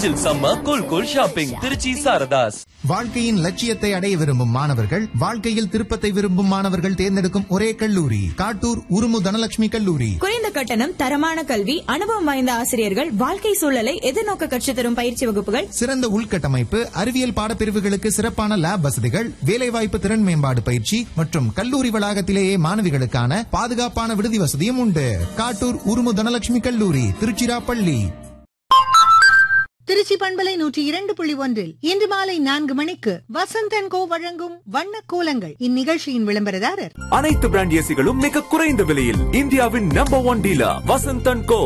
ஜில் summer cool cool shopping Trichy Saradhas. வாழ்க்கையின் லட்சியத்தை அடைய விரும்பும் மாணவர்கள், வாழ்க்கையில் திருப்பத்தை விரும்பும் மாணவர்கள் தேர்ந்தெடுக்கும் ஒரே கல்லூரி காட்டூர் உருமு தனலட்சுமி கல்லூரி. குறைந்த கட்டணம், தரமான கல்வி, அனுபவம் வாய்ந்த ஆசிரியர்கள், வாழ்க்கை சூழலை எதிர்நோக்க கற்றுத் தரும் பயிற்சி வகுப்புகள், சிறந்த உள்கட்டமைப்பு, அறிவியல் பாடப்பிரிவுகளுக்கு சிறப்பான லேப் வசதிகள், வேலைவாய்ப்பு திறன் மேம்பாடு பயிற்சி மற்றும் கல்லூரி வளாகத்திலேயே மாணவிகளுக்கான பாதுகாப்பான விடுதி வசதியும் உண்டு. காட்டூர் உருமு தனலட்சுமி கல்லூரி, திருச்சிராப்பள்ளி. திருச்சி பண்பலை 102.1 இன்று மாலை 4 மணிக்கு வசந்த் கோ வழங்கும் வண்ண கோலங்கள். இந்நிகழ்ச்சியின் விளம்பரதாரர் அனைத்து பிராண்ட் ஏசிகளும் மிக குறைந்த விலையில் இந்தியாவின் நம்பர் 1 டீலர் வசந்த் கோ.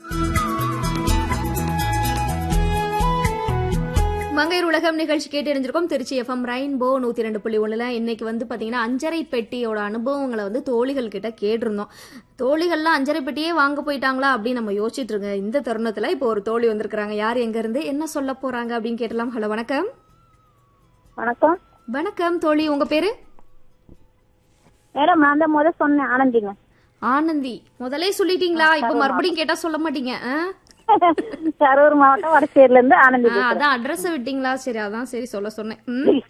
மங்கையர் உலகம் நிகழ்ச்சி கேட்டு தெரிஞ்சிருக்கோம். Trichy FM rainbow 102.1. இன்னைக்கு வந்து பாத்தீங்கன்னா அஞ்சரை பெட்டியோட அனுபவங்களை வந்து தோழிகள் கிட்ட கேட்டிருந்தோம். தோழிகள்லாம் அஞ்சரை பெட்டியே வாங்க போயிட்டாங்களா அப்படின்னு நம்ம யோசிச்சுட்டு இருங்க. இந்த தருணத்துல இப்போ ஒரு தோழி வந்திருக்காங்க. யார், எங்க இருந்து, என்ன சொல்ல போறாங்க அப்படின்னு கேட்டலாம். ஹலோ, வணக்கம். வணக்கம். வணக்கம் தோழி, உங்க பேரு? மேடம், நான் தான் முதல்ல சொன்னேன், ஆனந்திங்க. ஆனந்தி, முதலே சொல்லிட்டீங்களா? இப்ப மறுபடியும் கேட்டா சொல்ல மாட்டீங்க. கரூர் மாவட்டம் வடசேரில இருந்து ஆனந்தி. அதான் அட்ரஸ் விட்டீங்களா? சரி, அதான் சரி சொல்ல சொன்னேன்.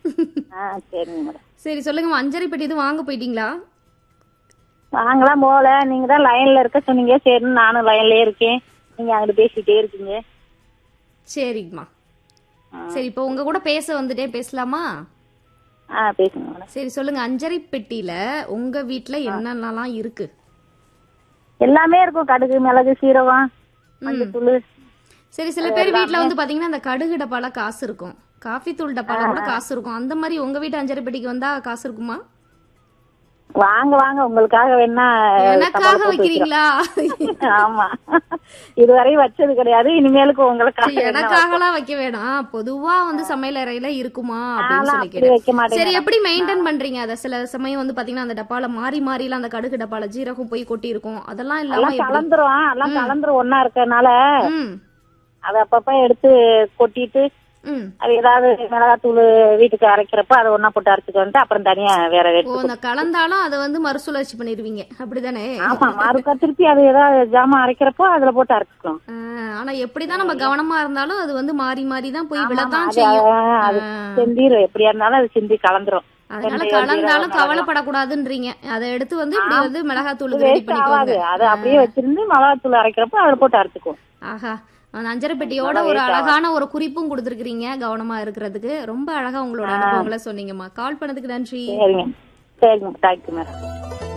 சரி சொல்லுங்க, அஞ்சரை பெட்டி எதுவும் வாங்க போயிட்டீங்களா? வாங்கலாம் போல, நீங்க தான் லைன்ல இருக்க சொன்னீங்க. சரி, நானும் லைன்லயே இருக்கேன், நீங்க அங்கிட்டு பேசிட்டே இருக்கீங்க. சரிங்கம்மா. சரி, இப்போ உங்க கூட பேச வந்துட்டே பேசலாமா? பேசுங்க. சரி சொல்லுங்க, அஞ்சரை பெட்டியில உங்க வீட்டுல என்னென்னலாம் இருக்கு? எல்லாமே இருக்கும். கடுகு, மிளகு, சீரகம், மஞ்சத்தூள். சரி, சில பேர் வீட்டுல வந்து பாத்தீங்கன்னா இந்த கடுகு டப்பால காசு இருக்கும், காஃபி தூள் டப்பால கூட காசு இருக்கும். அந்த மாதிரி உங்க வீட்டு அஞ்சரை பெட்டிக்கு வந்தா காசு இருக்குமா? வாங்க வாங்க, உங்களுக்காக வேணா. எனக்காக வைக்கிறீங்களா? ஆமா, இதுவரை வச்சது கிடையாது, இனிமேலுக்கு உங்களுக்காக. எனக்காகலாம் வைக்க வேணாம், பொதுவா வந்து சமையல் அறையில இருக்குமா அப்படின்னு சொல்லி கேட்டேன். சரி, எப்படி மெயின்டைன் பண்றீங்க அத? சில சமயம் வந்து பாத்தீங்கன்னா அந்த டப்பால மாறி மாறிலாம் அந்த கடுகு டப்பால ஜீரகம் போய் கொட்டி இருக்கும், அதெல்லாம் இல்லாம கலந்துரும். எல்லாம் கலந்துரும் ஒன்னா இருக்கறனால அத அப்பப்ப எடுத்து கொட்டிட்டு, அது ஏதாவது மிளகாத்தூள் வீட்டுக்கு அரைக்கிறப்ப அதை ஒன்னா போட்டு அரைச்சிட்டு வந்து அப்புறம் தனியா வேற கலந்தாலும் அதை வந்து மறுசுழற்சி பண்ணிருவீங்க, அப்படிதானே? ஆமா, மறுக்கா திருப்பி அது ஏதாவது ஜாமான் அரைக்கிறப்போ அதுல போட்டு அரைச்சிக்கலாம். ஆனா எப்படிதான் நம்ம கவனமா இருந்தாலும் அது வந்து மாறி மாறி தான் போய் விழத்தான் செய்யும். அது செந்திரும், எப்படியா இருந்தாலும் அது சிந்தி கலந்துரும். அதனால கலந்தாலும் கவலைப்படக்கூடாதுன்றீங்க. அதை எடுத்து வந்து இப்படி வந்து மிளகாத்தூள் ரெடி பண்ணிக்கோங்க. அதை அப்படியே வச்சிருந்து மிளகாத்தூள் அரைக்கிறப்போ அதுல போட்டு அரைச்சிக்குவோம். ஆஹா, அஞ்சரை பெட்டியோட ஒரு அழகான ஒரு குறிப்பும் கொடுத்துருக்கீங்க கவனமா இருக்கிறதுக்கு. ரொம்ப அழகா உங்களோட அனுபவங்களை சொன்னீங்கம்மா. கால் பண்ணதுக்கு நன்றி. சரிங்க, சரிங்க, தேங்க்யூ மேடம்.